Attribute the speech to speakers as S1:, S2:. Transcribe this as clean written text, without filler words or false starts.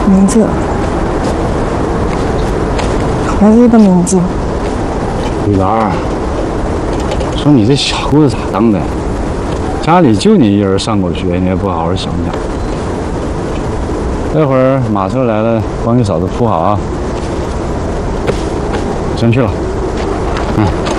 S1: 名字，还是一个名字。
S2: 玉兰，说你这小姑子咋当的？家里就你一人上过学，你也不好好想想。待会儿马车来了，帮你嫂子铺好啊。先去了。嗯。